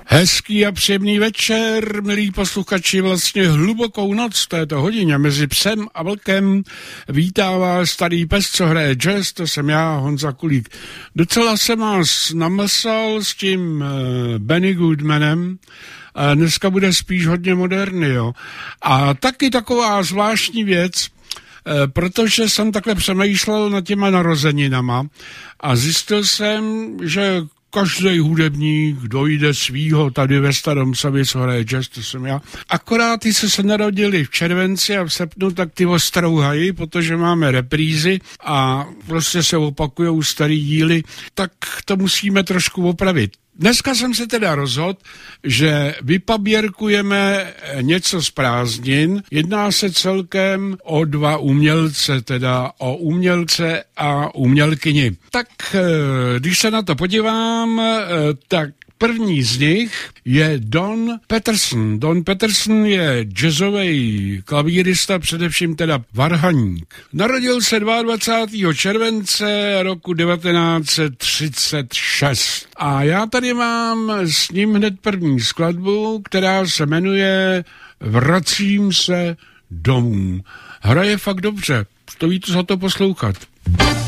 Hezký a příjemný večer, milí posluchači, vlastně hlubokou noc v této hodině mezi psem a vlkem vítá vás starý pes, co hraje jazz, to jsem já, Honza Kulík. Docela jsem vás namlsal s tím Benny Goodmanem, dneska bude spíš hodně moderní, jo. A taky taková zvláštní věc, protože jsem takhle přemýšlel nad těma narozeninama a zjistil jsem, že každý hudebník dojde svýho tady ve Staromsavě, co hraje jazz, to jsem já. Akorát ty se narodili v červenci a v srpnu, tak ty ostrouhají, protože máme reprízy a prostě se opakujou starý díly, tak to musíme trošku opravit. Dneska jsem se teda rozhodl, že vypaběrkujeme něco z prázdnin. Jedná se celkem o dva umělce, teda o umělce a umělkyni. Tak když se na to podívám, tak první z nich je Don Patterson. Don Patterson je jazzový klavírista, především teda varhaník. Narodil se 22. července roku 1936. A já tady mám s ním hned první skladbu, která se jmenuje Vracím se domů. Hraje fakt dobře, stojí to za to poslouchat.